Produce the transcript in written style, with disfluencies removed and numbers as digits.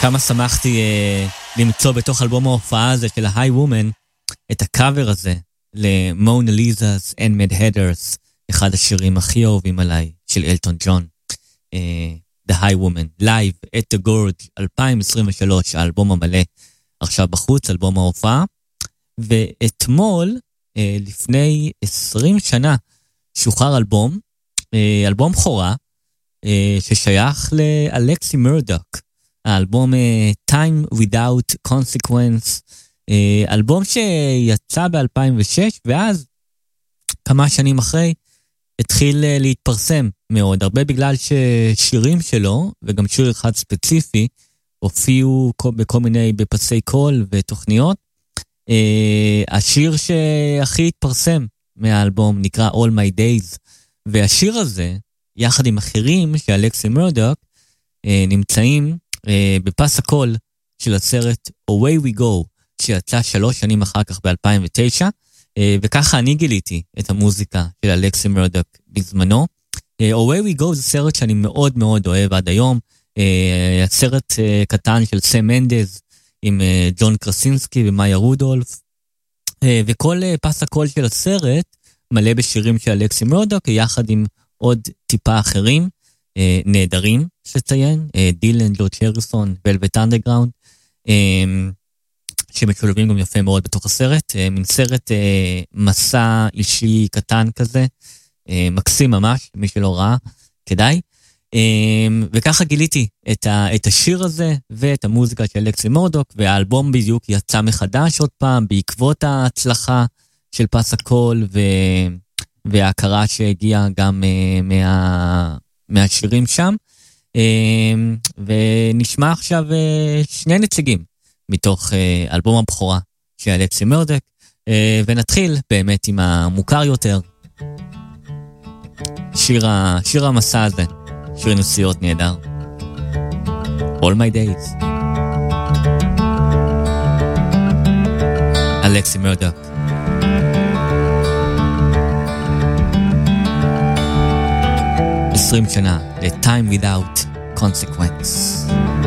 כמה שמחתי למצוא בתוך אלבום ההופעה הזה של ה-High Woman את הקאבר הזה ל-Mona Lisa's and Mad Hatters, אחד השירים הכי אהובים עליי של אלטון ג'ון. The High Woman, Live at the Gorge 2023, האלבום המלא עכשיו בחוץ, אלבום ההופעה. ואתמול, לפני 20 שנה, שוחרר אלבום בכורה, ששייך לאלקסי מרדוק, האלבום Time Without Consequence, אלבום שיצא ב-2006, ואז כמה שנים אחרי התחיל להתפרסם מאוד, הרבה בגלל ששירים שלו, וגם שיר אחד ספציפי, הופיעו בכל מיני בפסי קול ותוכניות. השיר שהכי התפרסם מהאלבום נקרא All My Days, והשיר הזה, יחד עם אחרים שאלקסי מרדוק, נמצאים בפס הקול של הסרט Away We Go, שיצא 3 שנים אחר כך ב-2009, וככה אני גיליתי את המוזיקה של אלקסי מרדוק בזמנו. Away We Go זה סרט שאני מאוד מאוד אוהב עד היום, הסרט קטן של סם מנדז עם ג'ון קרסינסקי ומאיה רודולף, וכל פס הקול של הסרט מלא בשירים של אלקסי מרדוק, יחד עם עוד טיפה אחרים, נהדרים שציין, דילן, ג'ורג' הריסון, ולווט אנדרגראונד, שמשולבים גם יפה מאוד בתוך הסרט, מין סרט מסע אישי קטן כזה, מקסים ממש, מי שלא ראה, כדאי. וככה גיליתי את השיר הזה ואת המוזיקה של אלקסי מרדוק, והאלבום בדיוק יצא מחדש עוד פעם בעקבות ההצלחה של פס הקול וההכרה שהגיעה גם מהשירים שם. ונשמע עכשיו 2 נציגים מתוך אלבום הבכורה של אלקסי מרדוק, ונתחיל באמת עם המוכר יותר, שיר המסע הזה, שיר נסיעות נהדר, All My Days, אלקסי מרדוק. 20 שנה ל-Time Without Consequence.